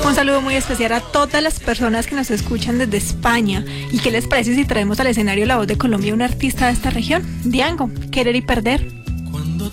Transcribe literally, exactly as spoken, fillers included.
Un saludo muy especial a todas las personas que nos escuchan desde España. ¿Y qué les parece si traemos al escenario La Voz de Colombia un artista de esta región? Diango, Querer y Perder.